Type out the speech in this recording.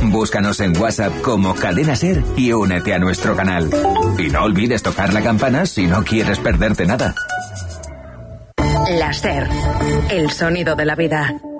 Búscanos en WhatsApp como Cadena Ser y únete a nuestro canal. Y no olvides tocar la campana si no quieres perderte nada. La Ser, el sonido de la vida.